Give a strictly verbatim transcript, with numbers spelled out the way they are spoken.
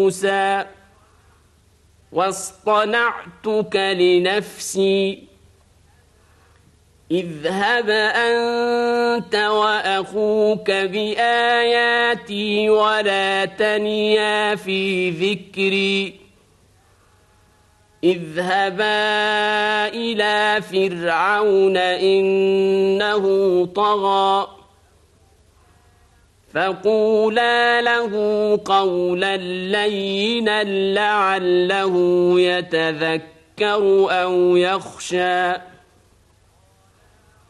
موسى واصطنعتك لنفسي اذهب أنت وأخوك بآياتي ولا تنيا في ذكري اذهبا إلى فرعون إنه طغى فقولا له قولا لينا لعله يتذكر أو يخشى